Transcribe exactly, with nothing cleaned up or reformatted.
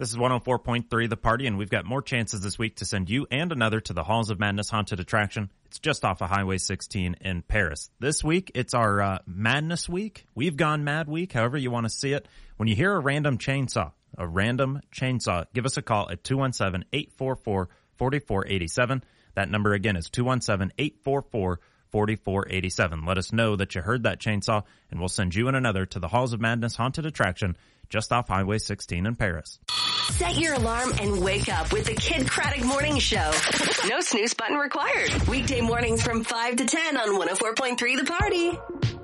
This is one oh four point three The Party, and we've got more chances this week to send you and another to the Halls of Madness Haunted Attraction. It's just off of Highway sixteen in Paris. This week, it's our uh, Madness Week. We've gone Mad Week, however you want to see it. When you hear a random chainsaw, a random chainsaw, give us a call at two one seven, eight four four, four four eight seven. That number again is two one seven, eight four four, four four eight seven. Let us know that you heard that chainsaw, and we'll send you and another to the Halls of Madness Haunted Attraction just off Highway sixteen in Paris. Set your alarm and wake up with the Kid Craddock Morning Show. No snooze button required. Weekday mornings from five to ten on one oh four point three The Party.